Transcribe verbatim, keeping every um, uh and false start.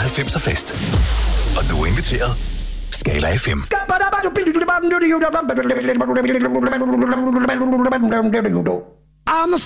halvfemser fest. Og du er inviteret. Skala F M. I'm a